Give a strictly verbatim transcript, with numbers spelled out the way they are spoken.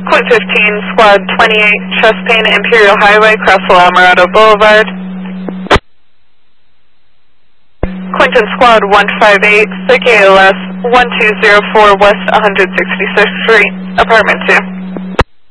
Point fifteen, Squad twenty-eight, chest pain, Imperial Highway, cross Alvarado Boulevard. Quinton Squad one five eight, S I C A L S one two zero four West one hundred sixty-sixth Street, apartment two.